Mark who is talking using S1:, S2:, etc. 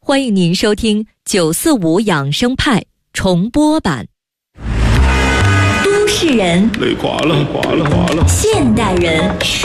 S1: 欢迎您收听945养生派重播版。都市人，
S2: 累垮了，
S1: 现代人。